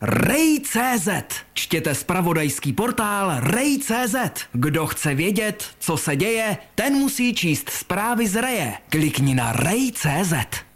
Rej.cz. Čtěte zpravodajský portál Rej.cz. Kdo chce vědět, co se děje, ten musí číst zprávy z Reje. Klikni na Rej.cz.